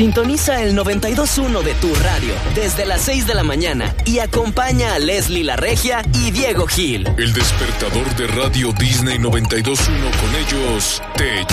Sintoniza el 92.1 de tu radio desde las 6 de la mañana y acompaña a Leslie La Regia y Diego Gil. El despertador de Radio Disney 92.1, con ellos te